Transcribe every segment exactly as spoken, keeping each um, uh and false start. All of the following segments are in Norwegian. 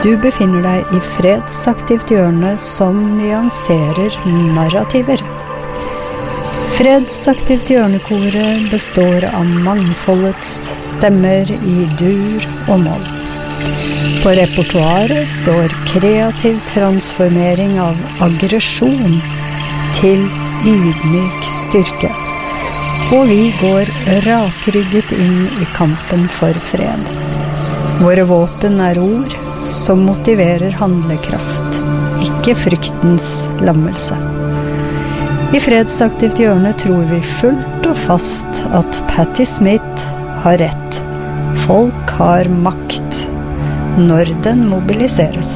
Du befinner deg i fredsaktivt hjørne som nyanserer narrativer. Fredsaktivt hjørnekoret består av mangfoldets stemmer i dur og moll. På repertoaret står kreativ transformering av aggresjon til ydmyk styrke. Og vi går rakrygget inn i kampen for fred. Våre våpen er ord som motiverer handlekraft, ikke fryktens lammelse. I fredsaktivt hjørne tror vi fullt og fast at Patti Smith har rett. Folk har makt når den mobiliseres.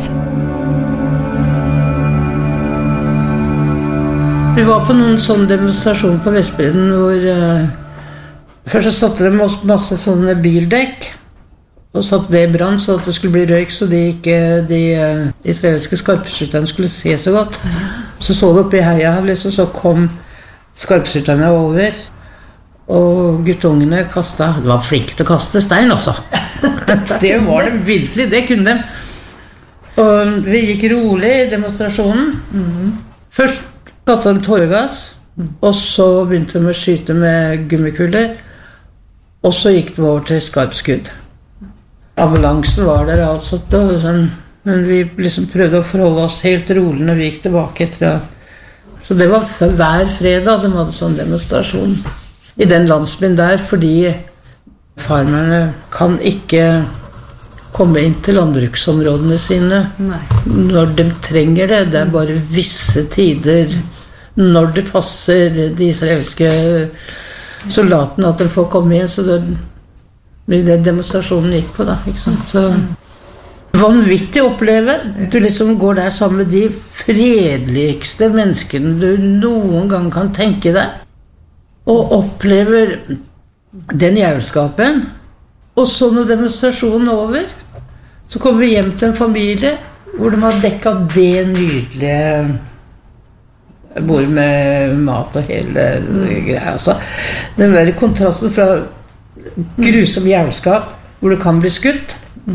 Vi var på noen sånne demonstrasjoner på Vestbredden hvor uh, først så satte de masse sånne bildekk og satte det i brann så at det skulle bli røyk så de ikke de uh, israelske skarpskytterne skulle se så godt. Så så det oppe i heia liksom, så kom skarpskytterne over og guttungene kastet, de var flinke til å kaste stein også. Det var de virkelig, det kunne de. Og vi gikk rolig i demonstrasjonen. Mm-hmm. Først kastet de tåregass, og så begynte de å skyte med gummikuler, og så gikk de over til skarpskudd. Ambulansen var der altså, sånn, men vi liksom prøvde å forholde oss helt rolig når vi gikk tilbake etter. Så det var hver fredag de hadde sånn demonstrasjon i den landsbyen der, fordi farmerne kan ikke komme inn til landbruksområdene sine. Nei. Når de trenger det. Det er bare visse tider når det passer de israelske soldatene at de får komme inn, så det blir det demonstrasjonen gikk på da, ikke sant? Så vanvittig å oppleve. Du liksom går der sammen med de fredeligste menneskene du noen gang kan tenke deg, og opplever den jævelskapen. Og så når demonstrasjonen er over, så kommer vi hjem til en familie hvor de har dekket det nydelige bord med mat og hele greia. Altså, den der kontrasten fra grusom jævelskap, hvor du kan bli skutt,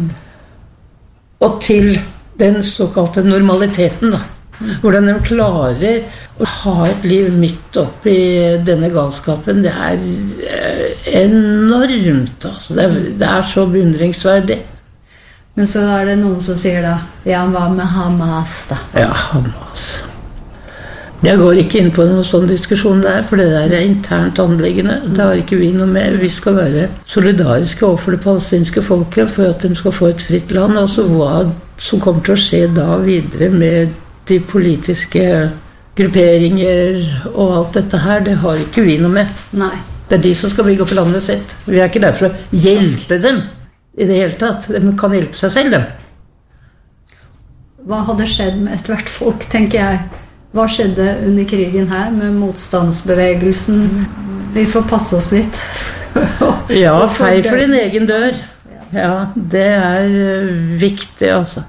og til den såkalte normaliteten da. Hvordan de klarer å ha et liv midt opp i denne galskapen, det er enormt altså. det, er, det er så beundringsverdig. Men så er det noen som sier da, ja, hva med Hamas da? Ja, Hamas. Jeg går ikke inn på noen sånn diskusjon der, for det der er internt anliggende. Det har ikke vi noe mer. Vi skal være solidariske overfor det palestinske folket for at de skal få et fritt land. Altså hva som kommer til å skje da videre med de politiske grupperinger og alt dette her, det har ikke vi noe med. Nei. Det er de som skal bygge opp landet sitt. Vi er ikke der for å hjelpe dem i det hele tatt. De kan hjelpe seg selv, dem. Hva hadde skjedd med et hvert folk, tenker jeg? Hva skjedde under krigen her med motstandsbevegelsen? Vi får passe oss litt. Ja, fei for din egen dør. Ja, det er viktig, altså.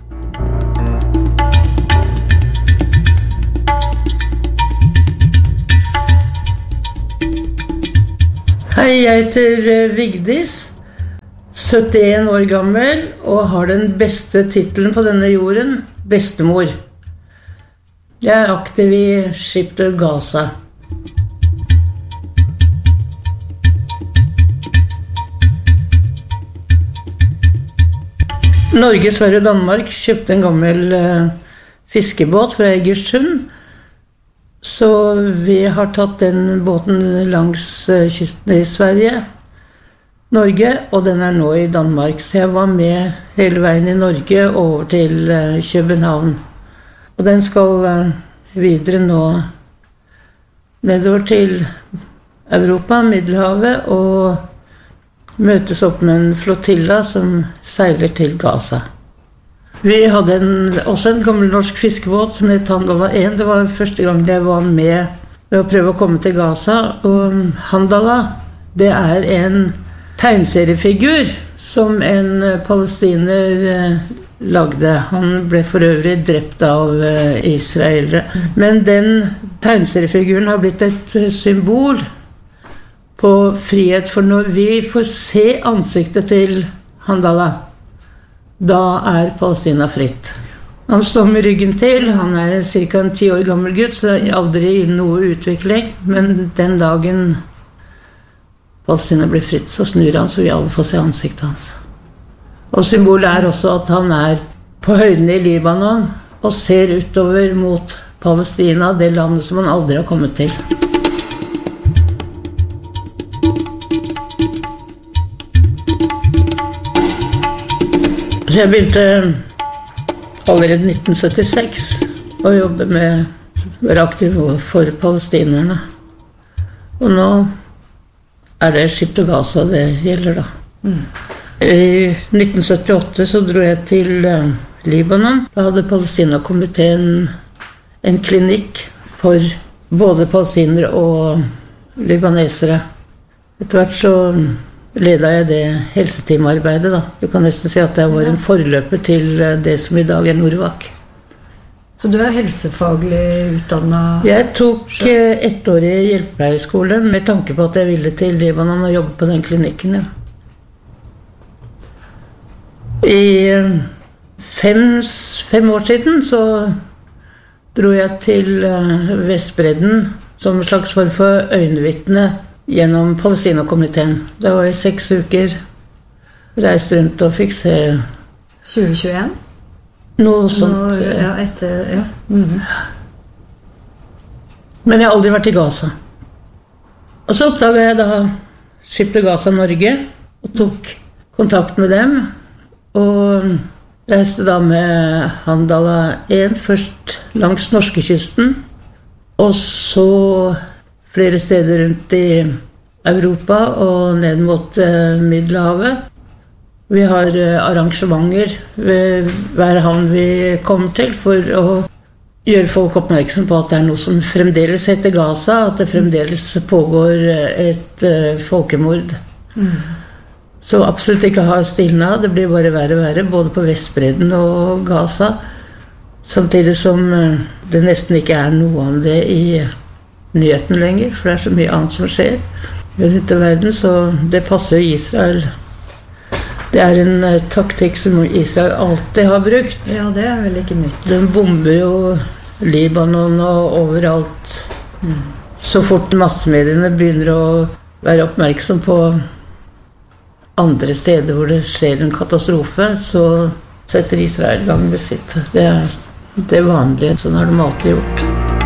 Hei, jeg heter Vigdis, syttien år gammel, og har den beste titelen på denne jorden, bestemor. Jeg er aktiv i Ship to Gaza. Norge, Sverige og Danmark kjøpte en gammel uh, fiskebåt fra Egersund, så vi har tatt den båten langs uh, kysten i Sverige, Norge, og den er nå i Danmark. Så jeg var med hele veien i Norge over til uh, København. Og den skal uh, videre nå nedover til Europa, Middelhavet, og møtes opp med en flotilla som seiler til Gaza. Vi hadde en, også en gammel norsk fiskebåt som het Handala en. Det var første gang jeg var med ved å prøve å komme til Gaza. Og Handala, det er en tegneseriefigur som en palestiner lagde. Han ble for øvrig drept av israelere. Men den tegneseriefiguren har blitt et symbol på frihet, for når vi får se ansiktet til Handala, da er Palestina fritt. Han står med ryggen til, han er cirka en ti år gammel gutt, så aldri i noe utvikling, men den dagen Palestina blir fritt, så snur han, så vi alle får se ansiktet hans. Og symbolet er også at han er på høyden i Libanon, og ser utover mot Palestina, det landet som han aldri har kommet til. Så jeg begynte allerede i nitten syttiseks å jobbe med å være aktiv for palestinerne. Og nå er det Egypt og Gaza det gjelder da. Mm. I nitten syttiåtte så dro jeg til uh, Libanon. Da hadde Palestina-komiteen en klinikk for både palestinere og libanesere. Etter hvert så ledet jeg det helseteamarbeidet da. Du kan nesten si at jeg var en forløper til det som i dag er Norvac. Så du er helsefaglig utdannet? Jeg tok ett år i hjelpepleierskole med tanke på at jeg ville til Libanon og jobbe på den klinikken. Ja. I fem, fem år siden så dro jeg til Vestbredden som en slags form for øyenvitne gjennom Palestina-komiteen. Da var jeg seks uker, reiste rundt og fikk se tjue tjueen? Noe sånt. Nå, ja, etter, ja. Mm-hmm. Men jeg har aldri vært i Gaza. Og så oppdaget jeg da Skipte Gaza Norge og tok kontakt med dem og reiste da med Handala én først langs norskekysten og så flere steder rundt i Europa og ned mot uh, Middelhavet. Vi har uh, arrangementer ved hver havn vi kommer til for å gjøre folk oppmerksom på at det er noe som fremdeles heter Gaza, at det fremdeles pågår et uh, folkemord. Mm. Så absolutt ikke ha stilnet, det blir bare verre og verre, både på Vestbredden og Gaza, samtidig som uh, det nesten ikke er noe om det i nyheten lenger, for det er så mye annet som skjer rundt i verden, så det passer jo Israel. Det er en uh, taktikk som Israel alltid har brukt. Ja, det er vel ikke nytt. Den bomber jo Libanon og overalt. Mm. Så fort massemediene begynner å være oppmerksom på andre steder hvor det skjer en katastrofe, så setter Israel i gang med sitt. Det er det vanlige, sånn har de alltid gjort.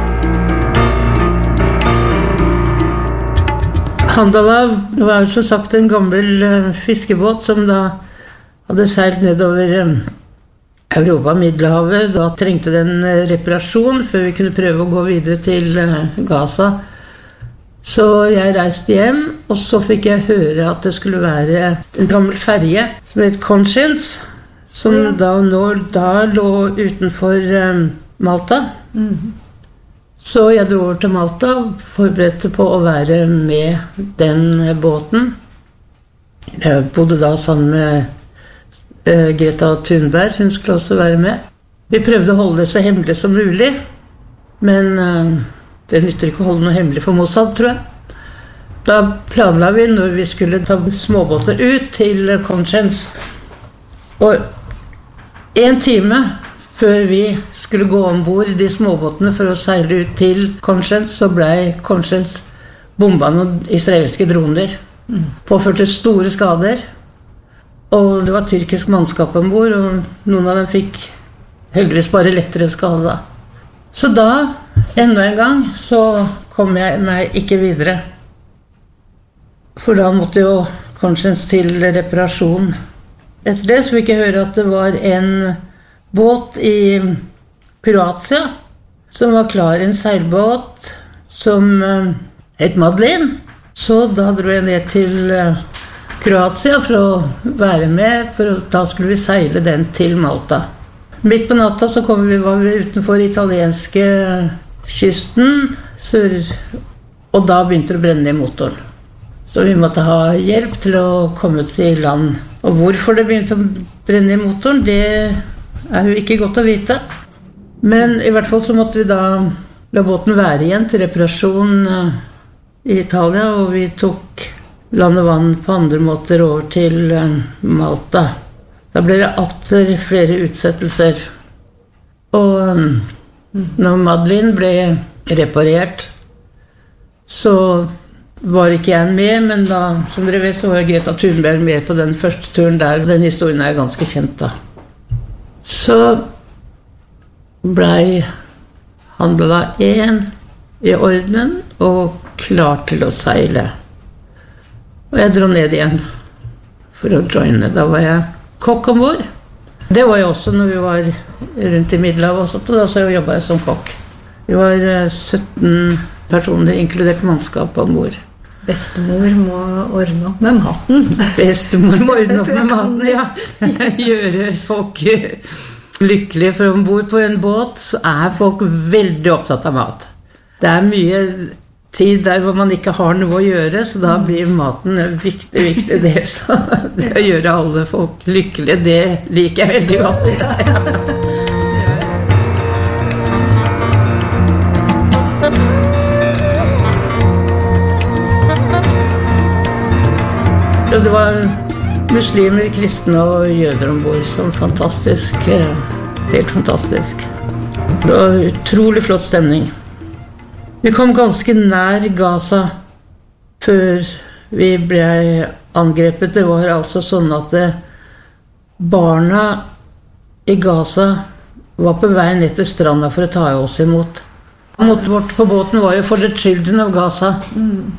Handala var som sagt en gammel uh, fiskebåt som da hadde seilt nedover um, Europa, Middelhavet. Da trengte den uh, reparasjon før vi kunne prøve å gå videre til uh, Gaza. Så jeg reiste hjem, og så fikk jeg høre at det skulle være en gammel ferje som het Conscience, som ja. da, nå, da lå utenfor um, Malta. Mm-hmm. Så jeg dro over til Malta og forberedte på å være med den båten. Jeg bodde da sammen med uh, Greta Thunberg, hun skulle også være med. Vi prøvde å holde det så hemmelig som mulig, men uh, det nytter ikke å holde noe hemmelig for Mossad, tror jeg. Da planla vi når vi skulle ta småbåter ut til Conscience. Og en time før vi skulle gå ombord de småbåtene for å seile ut til Conscience, så ble Conscience bomba noen israelske droner. Mm. Påførte store skader. Og det var tyrkisk mannskap ombord, og noen av dem fikk heldigvis bare lettere skade da. Så da, enda en gang, så kom jeg meg ikke videre. For da måtte jo Conscience til reparasjon. Etter det så fikk jeg høre at det var en båt i Kroatia som var klar, en seilbåt som het Madeleine. Så da dro jeg ned til Kroatia for å være med, for da skulle vi seile den til Malta. Midt på natta så kom vi, var vi utenfor italienske kysten, sør, og da begynte det å brenne i motoren. Så vi måtte ha hjelp til å komme til land. Og hvorfor det begynte å brenne i motoren, det er jo ikke godt å vite. Men i hvert fall så måtte vi da la båten være igjen til reparasjon i Italia, og vi tok land og vann på andre måter over til Malta. Da ble det atter flere utsettelser. Og når Madeleine ble reparert, så var ikke jeg med, men da, som dere vet, så var Greta Thunberg med på den første turen der. Den historien er ganske kjent da. Så ble handla en i ordenen og klar til å seile. Og jeg dro ned igjen for å joine. Da var jeg kokk ombord. Det var jo også når vi var rundt i Middelhavet også, og da så jobbet jeg som kokk. Vi var sytten personer, inkludert mannskap ombord. Bestemor må ordne opp med maten. Bestemor må ordne opp med maten, ja. Gjøre folk lykkelige, for ombord på en båt så er folk veldig opptatt av mat. Det er mye tid der hvor man ikke har noe å gjøre, så da blir maten en viktig, viktig del. Så det å gjøre alle folk lykkelige, det liker jeg veldig godt. Det var muslimer, kristne og jøder ombord, som fantastisk, helt fantastisk. Det var utrolig flott stemning. Vi kom ganske nær Gaza før vi ble angrepet. Det var altså sånn at barna i Gaza var på vei ned til stranda for å ta oss imot. Mottoet vårt på båten var jo For the Children of Gaza. Mm.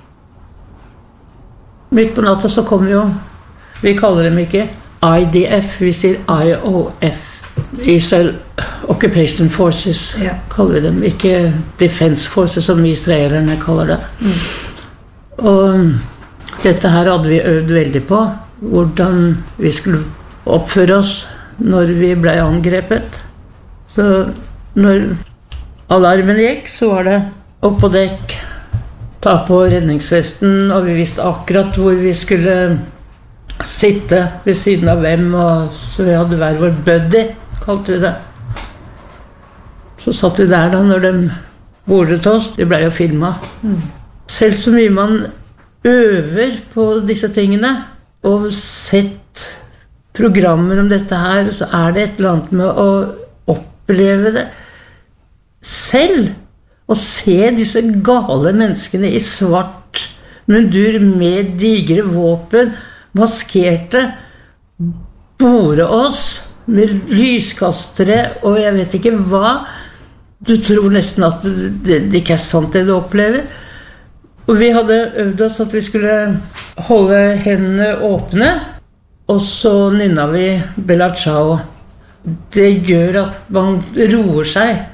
Midt på natta så kom jo, vi kaller dem ikke I D F, vi sier I O F. Israel Occupation Forces, ja. Kaller vi dem, ikke Defense Forces som israelerne kaller det. Mm. Og dette her hadde vi øvd veldig på, hvordan vi skulle oppføre oss når vi ble angrepet. Så når alarmen gikk, så var det opp på dekk, ta på redningsvesten, og vi visste akkurat hvor vi skulle sitte ved siden av hvem, og så vi hadde hver vår buddy, kalte vi det. Så satt vi der da når de bordet oss, det ble jo filmet. Mm. Selv så mye man øver på disse tingene, og sett programmer om dette her, så er det et eller annet med å oppleve det selv, og se disse gale menneskene i svart mundur med digre våpen, maskerte, bore oss med lyskastere, og jeg vet ikke hva. Du tror nesten at det, det ikke er sant det du opplever. Og vi hadde øvd oss at vi skulle holde hendene åpne, og så nynnet vi Bella Ciao. Det gjør at man roer seg.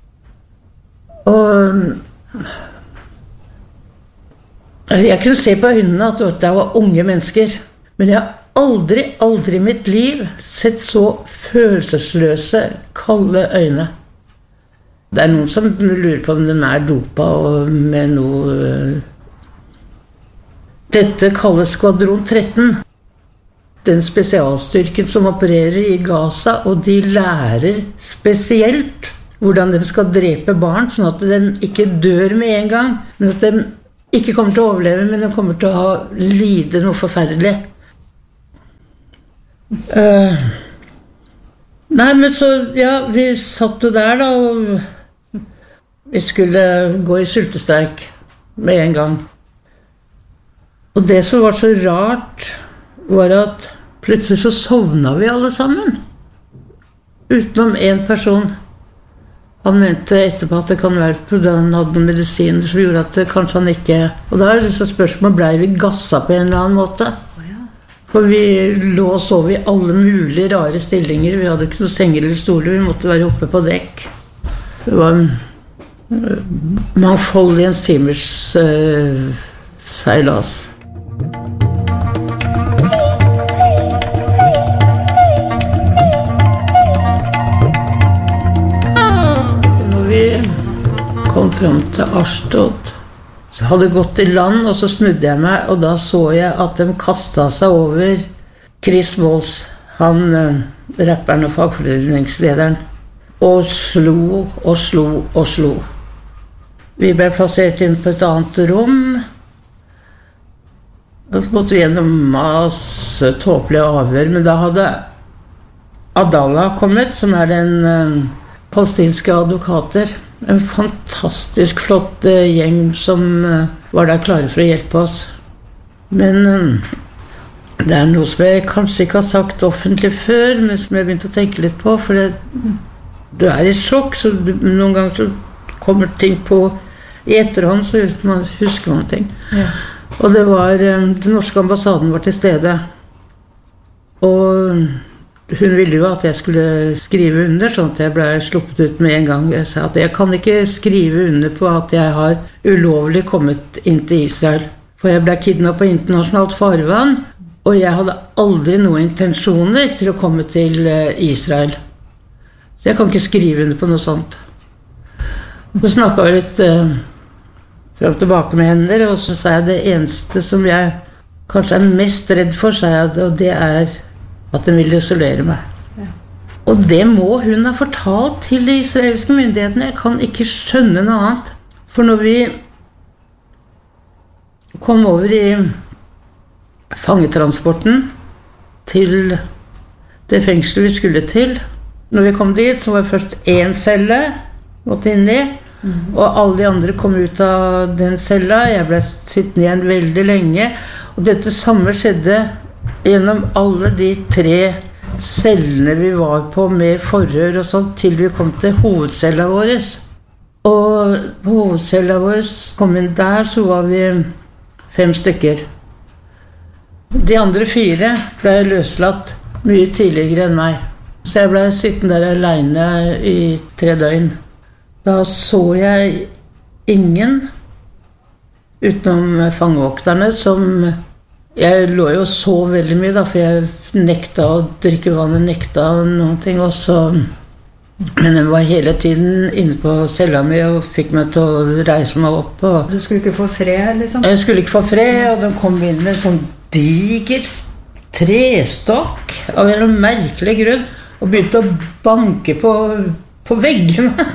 Og jeg kunne se på øynene at det var unge mennesker, men jeg har aldri, aldri i mitt liv sett så følelsesløse, kalde øyne. Det er noen som lurer på om de er dopa og med noe. Dette kalles Skvadron tretten. Den spesialstyrken som opererer i Gaza, og de lærer spesielt hvordan de skal drepe barn, sånn at de ikke dør med en gang, men at de ikke kommer til å overleve, men de kommer til å ha lide noe forferdelig. Uh, nei, men så, ja, vi satt jo der da, og vi skulle gå i sultestreik med en gang. Og det som var så rart, var at plutselig så sovna vi alle sammen, utenom en person. Han mente etterpå at det kan være fordi han hadde noen medisiner som gjorde at det, kanskje han ikke. Og da er disse spørsmålene, ble vi gassa på en eller annen måte? For vi lå og sov i alle mulige rare stillinger. Vi hadde ikke noen senger eller stoler, vi måtte være oppe på dekk. Det var mangfoldighens timers uh, seilas. Kom frem til Ashdod, så hadde jeg gått i land, og så snudde jeg meg, og da så jeg at de kastet seg over Chris Walls, han rapperen og fagforeningslederen, og slo og slo og slo. Vi ble plassert inn på et annet rom, og så måtte vi gjennom masse tåpelige avhør, men da hadde Adallah kommet, som er den uh, palestinske advokater. En fantastisk flott uh, gjeng som uh, var der klare for å hjelpe oss. Men uh, det er noe som jeg kanskje ikke har sagt offentlig før, men som jeg begynte å tenke litt på, for det, du er i sjokk, så du, noen ganger så kommer ting på i etterhånd, så man husker man ting. Ja. Og det var, uh, den norske ambassaden var til stede, og hun ville jo at jeg skulle skrive under, sånn at jeg ble sluppet ut med en gang. Jeg sa at jeg kan ikke skrive under på at jeg har ulovlig kommet inn til Israel. For jeg ble kidnappet på internasjonalt farvann, og jeg hadde aldri noen intensjoner til å komme til Israel. Så jeg kan ikke skrive under på noe sånt. Så snakket jeg litt uh, frem og tilbake med henne, og så sa jeg det eneste som jeg kanskje er mest redd for, sa jeg, og det er at den vil isolere meg. Ja. Og det må hun ha fortalt til de israelske myndighetene. Jeg kan ikke skjønne noe annet. For når vi kom over i fangetransporten til det fengselet vi skulle til, når vi kom dit, så var det først én celle måtte inn i, mm. og alle de andre kom ut av den cella. Jeg ble sittende igjen veldig lenge, og dette samme skjedde gjennom alle de tre cellene vi var på med forhør og sånt, til vi kom til hovedcella vår. Og på hovedcella vår kom inn der, så var vi fem stykker. De andre fire ble løslatt mye tidligere enn meg. Så jeg ble sittende der alene i tre døgn. Da så jeg ingen utenom fangevokterne som... Jeg lå jo og så veldig mye da, for jeg nekta å drikke vann, nekta noen ting, og så... Men den var hele tiden inne på cella mi og fikk meg til å reise meg opp. Og... Du skulle ikke få fred, liksom? Jeg skulle ikke få fred, og den kom inn med en sånn diger trestokk av en merkelig grunn, og begynte å banke på, på veggene.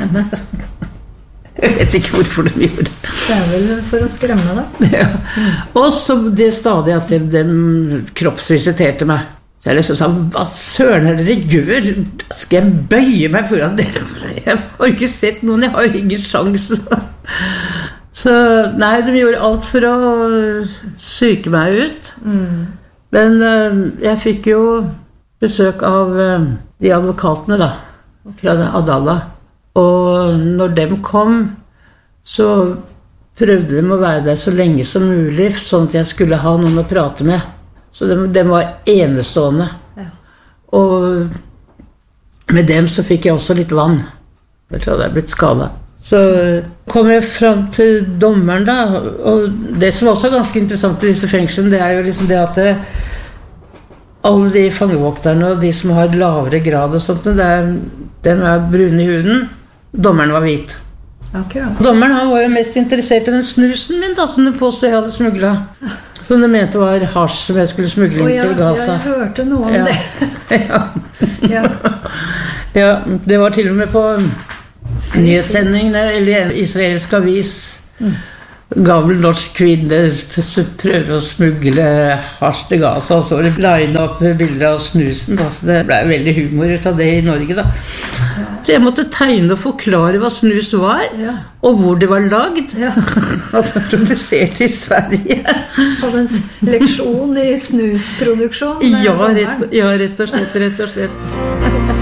Jeg vet ikke hvorfor de gjorde det. Det er vel for å skremme da. Ja. Og så det stadig at de, de kroppsvisiterte meg. Så jeg liksom sa, hva søren er det dere gjør? Skal jeg bøye meg foran dere? Jeg har ikke sett noen, jeg har ingen sjans. Så nei, de gjorde alt for å syke meg ut. Mm. Men uh, jeg fikk jo besøk av uh, de advokatene da, fra Adallah. Og når de kom, så prøvde de å være der så lenge som mulig, sånn at jeg skulle ha noen å prate med. Så de, de var enestående. Ja. Og med dem så fikk jeg også litt vann. Jeg tror jeg hadde blitt skadet. Så kom jeg frem til dommeren da, og det som også er ganske interessant i disse fengslene, det er jo liksom det at det, alle de fangevokterne og de som har lavere grad og sånt, det er, de er brune i huden. Dommeren var hvit. Akkurat. Dommeren han var jo mest interessert i den snusen min da, som de påstod jeg hadde smuglet. Som de mente var hasj som jeg skulle smugle inn oh, ja, til Gaza. Ja, jeg hørte noe om ja. det. ja. ja. ja, det var til og med på nyhetssending, eller israelsk avis. Mm. Gammel norsk kvinne prøver å smugle hasj til Gaza, og så var det line opp bilder av snusen da, så det ble veldig humor ut av det i Norge da. Så jeg måtte tegne og forklare hva snus var, ja. Og hvor det var lagd. Ja. Altså produsert i Sverige. Hadde en leksjon i snusproduksjon. Ja, rett, ja, rett og slett, rett og slett.